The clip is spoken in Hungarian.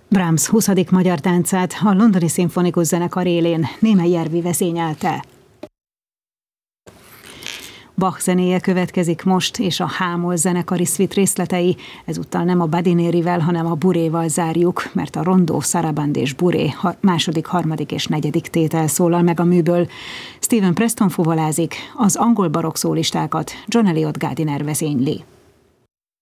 Brahms 20. magyar táncát a Londoni Szimfonikus Zenekar élén Némely Jervi vezényelte. Bach zenéje következik most, és a H-moll zenekari szvit részletei ezúttal nem a Badinérivel, hanem a Buréval zárjuk, mert a rondó, szaraband és buré második, harmadik és negyedik tétel szólal meg a műből. Steven Preston fuvolázik, az angol barokk szólistákat John Eliot Gardiner vezényli.